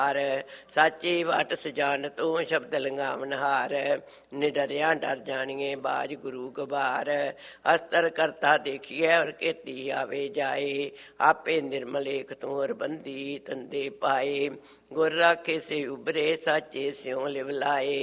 साची वाट सजान तू शब्द लंगावन हार। निडरिया डर जानिए बाज गुरु गवार। अस्तर करता देखिए और खेती आवे जाए। आपे निर्मल एक तू और बंदी तंदे पाए। गुर राखे से उबरे साचे स्यों लिवलाए।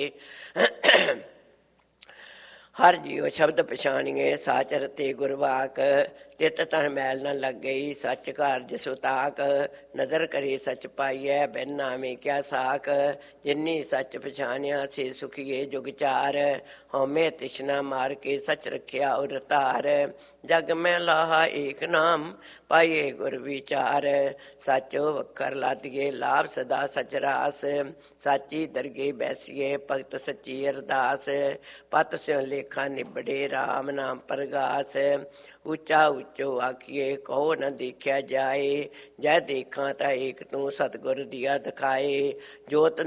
हर जीव शब्द पछाणिए साच रते गुरवाक। तित तन मैल न लग गई सच कारज सुताक। नदर करे सच पाइए बिन नामे क्या साक। जिन्नी सच पछाणिया से सुखिए जुग चार। हमें तिश्ना मार के सच रखिया और तार। जग में लाहा एक नाम पाइए गुर विचार। साचो वखर लादिए लाभ सदा सच रास। साची दरगे बैसिए भगत सच्ची अरदास। पत स्यों लेखा निबड़े राम नाम परगास। ऊंचा ऊंचो आखिए कहो न देखा जाए। जय देखा ता एक तू सतगुर दिया दिखाए। जोत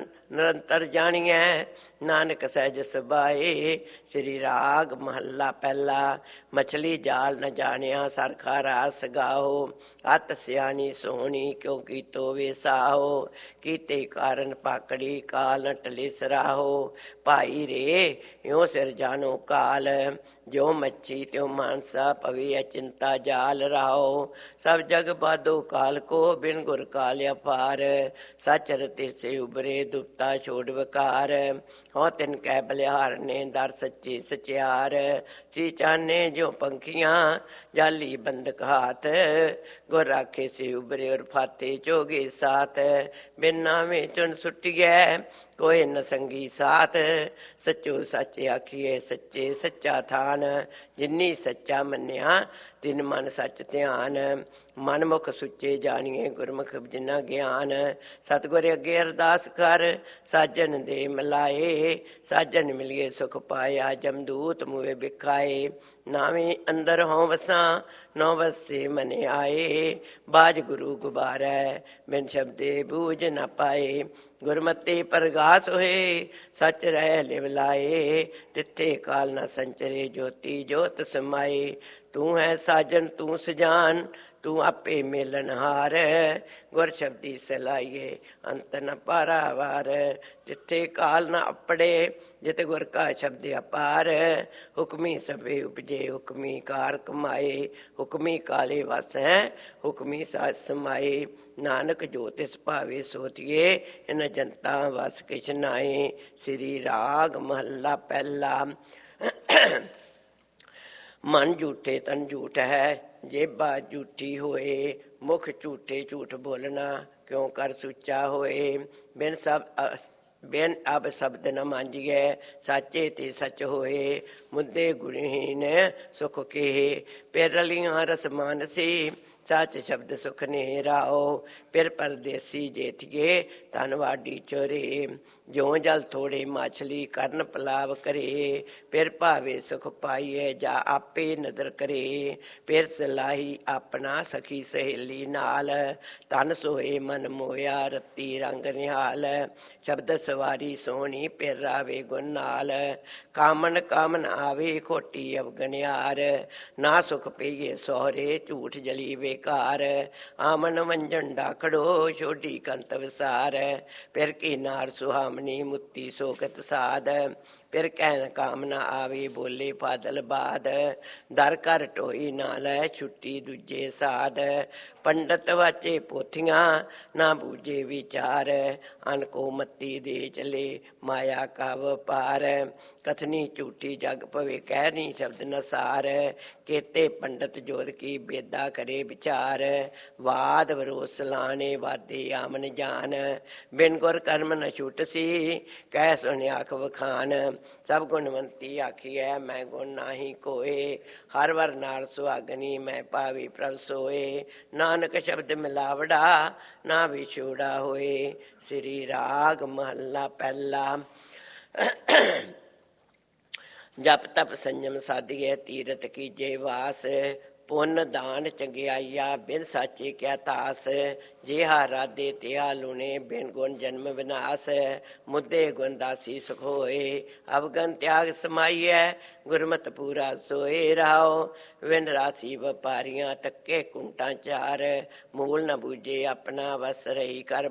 निरंतर जानिए नानक सहज सुभाए। श्री राग महला पहला। मछली जाल न जानिया सरखा रास गाहो। अत सियानी सोहनी क्योंकि तो वे साहो। कीते कारण पाकड़ी काल न टले सराहो। भाई रे यो सिर जानो काल। जो मच्छी त्यों मानसा पवे चिंता जाल रहो। सब जग बादो काल को बिन गुर काल अपार। सच रते से उबरे दुपता छोड़ वकार। हो तिन कै बलिहार ने दर सच्चे सचियार। सी चाने जो पंखियां जाली बंदक हाथ। गुर राखे से उबरे और फाते चोगे साथ। बिन नामे चुन सुटिए कोई न संगी साथ। सचो सच आखिए सच्चे सच्चा थान। जिन्नी सच्चा मन्या तिन मन सच ध्यान। मन मुख सुचे जानिए गुरमुख जिन्ना ज्ञान। सतगुर अगे अरदास कर साजन दे मिलाए। साजन मिलिए सुख पाया जमदूत मुए बिखाए। नावे अंदर हों वसा नौ वसे मन आए। बाज गुरु गुबारै बिन शब्दे बूझ न पाए। गुरमते परगास होए सच रह लिवलाए। तिथे काल न संचरे ज्योति जोत समाए। तू है साजन तू सजान तू आपे मेलनहार। गुर शब्दी सलाइए अंत न पारावार। जिथे काल न अपड़े जित गुर का शब्द अपार। हुक्मी सबे उपजे हुक्मी कार कमाए। हुक्मी काले वस हैं हुक्मी साथ समाए। नानक जो तिस भावे सोतिए इन जनता वस किछ नाए। श्री राग महला पहला। मन झूठे तन झूठ है जेबा झूठी होए। मुख झूठे झूठ बोलना क्यों कर सुचा होए। बिन अब शब्द न मांजिए साचे ते सच होए। मुद्दे गुणहीन सुख केहे फिर रलियां रस मानसी। सच शब्द सुख ने राओ फिर परदेसी जेठिए धनवाडी चोरे। जो जल थोड़े मछली करन पलाव करे। फिर भावे सुख पाइए जा आपे नदर करे। फिर सलाही अपना सखी सहेली नाल। तन सोए मन मोया रत्ती रंग निहाल। शब्द सवारी सोहनी फिर रावे गुण नाल। कामन कामन आवे खोटी अवगनियार। ना सुख पेये सोहरे झूठ जली बेकार। आमन मंजन डाखड़ो छोटी कंत विसार। फिर की नार सुहामनी मुक्ति सोकत साध। फिर कहन कामना आवे बोले फादल बाद। दर कर टोई ना लै छुट्टी दूजे साध। पंडित वाचे पोथियां ना बूझे विचार। अनको मत्ती दे चले माया का वपार। कथनी झूठी जग पवे कहनी शब्द न सार। केते पंडित जोध की बेदा करे विचार। वाद वरोस लाने वादे आमन जान। बिन गुर कर्म न छूट सी कह सुन आख वखान। सब गुणवंती आखिए मैं गुण नाही कोए। हर वर नार सुहागनी मैं पावी प्रभ सोए। नानक शब्द मिलावड़ा ना विछोड़ा होए। श्री राग महला पहला। जप तप संयम साधिए तीरथ कीजे वास। पुन दान चंगियाइया बिन साचे क्या तास। जेहा राधे तिहा लुने बिन गुण जन्म विनाश। मुद्दे गुण दासी सुख होए अवगन त्याग समाइए। गुरमत पूरा सोए रहो विन राशि व्यापारियां तक्के कुंटा चार। मूल न बूझे अपना वस रही कर